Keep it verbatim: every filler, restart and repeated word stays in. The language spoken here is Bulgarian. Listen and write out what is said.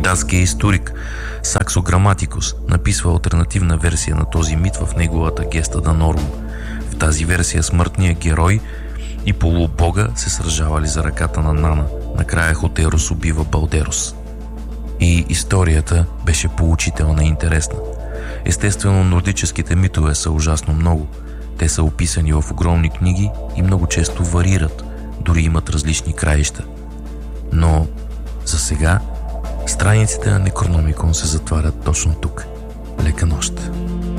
Датският историк Саксо Граматикус написва алтернативна версия на този мит в неговата Геста Данорум. В тази версия смъртният герой и полубога се сражавали за ръката на Нана. Накрая Хотерос убива Балдерос. И историята беше поучителна и интересна. Естествено, нордическите митове са ужасно много. Те са описани в огромни книги и много често варират, дори имат различни краища. Но за сега страниците на Некрономикон се затварят точно тук. Лека нощ!